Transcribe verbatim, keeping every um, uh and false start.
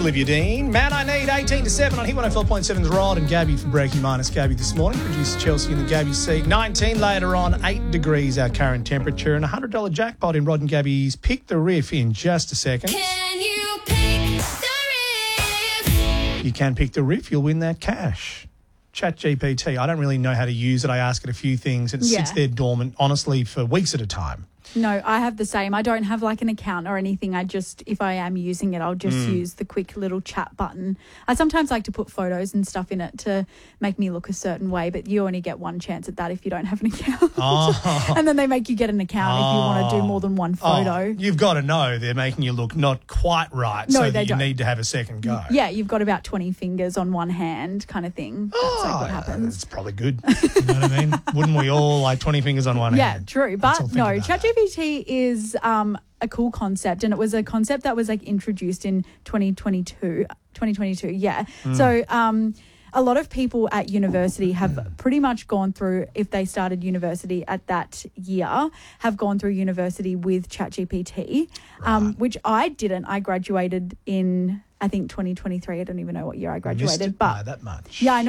Olivia Dean. Man, I need eighteen to seven on Hit one oh four point seven's Rod and Gabby from Breaking Minus Gabby this morning. Producer Chelsea in the Gabby seat. nineteen later on, eight degrees our current temperature, and a one hundred dollars jackpot in Rod and Gabby's Pick the Riff in just a second. Can you pick the riff? You can pick the riff, you'll win that cash. ChatGPT, I don't really know how to use it. I ask it a few things. It Yeah. sits there dormant, honestly, for weeks at a time. No, I have the same. I don't have like an account or anything. I just, if I am using it, I'll just use the quick little chat button. I sometimes like to put photos and stuff in it to make me look a certain way, but you only get one chance at that if you don't have an account. Oh. And then they make you get an account if you want to do more than one photo. Oh, you've got to know they're making you look not quite right, No, so they that you don't. need to have a second go. Yeah, you've got about twenty fingers on one hand kind of thing. That's like what Oh, happens. It's probably good. You know what I mean? Wouldn't we all like twenty fingers on one Yeah, hand? true. Let's all But think no, about that. ChatGPT is um, a cool concept, and it was a concept that was like introduced in twenty twenty-two. twenty twenty-two, yeah. Mm. So um, a lot of people at university have pretty much gone through, if they started university at that year, have gone through university with ChatGPT, um, which I didn't. I graduated in, I think, twenty twenty-three. I don't even know what year I Missed graduated. it But by that much. yeah, I know.